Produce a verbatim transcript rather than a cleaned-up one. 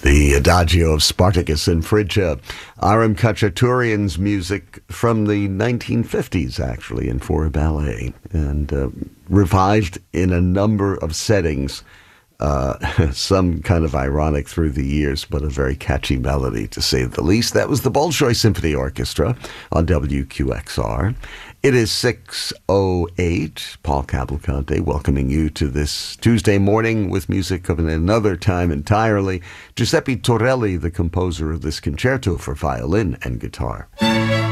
The Adagio of Spartacus and Phrygia, Aram Khachaturian's music from the nineteen fifties, actually, in for a ballet, and uh, revised in a number of settings, uh, some kind of ironic through the years, but a very catchy melody, to say the least. That was the Bolshoi Symphony Orchestra on W Q X R. It is six oh eight. Paul Cavalcante welcoming you to this Tuesday morning with music of another time entirely. Giuseppe Torelli, the composer of this concerto for violin and guitar.